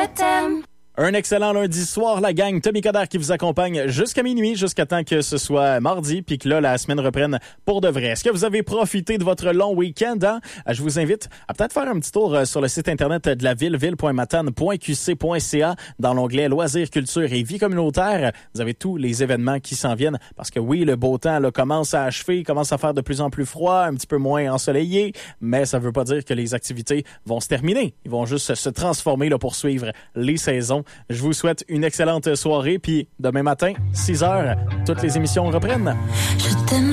t'aime. Un excellent lundi soir, la gang. Tommy Coderre qui vous accompagne jusqu'à minuit, jusqu'à temps que ce soit mardi, puis que là, la semaine reprenne pour de vrai. Est-ce que vous avez profité de votre long week-end? Hein? Je vous invite à peut-être faire un petit tour sur le site internet de la ville, ville.matane.qc.ca, dans l'onglet Loisirs, culture et vie communautaire. Vous avez tous les événements qui s'en viennent, parce que oui, le beau temps là, commence à achever, commence à faire de plus en plus froid, un petit peu moins ensoleillé, mais ça veut pas dire que les activités vont se terminer. Ils vont juste se transformer là, pour suivre les saisons. Je vous souhaite une excellente soirée, puis demain matin, 6h, toutes les émissions reprennent. Je t'aime.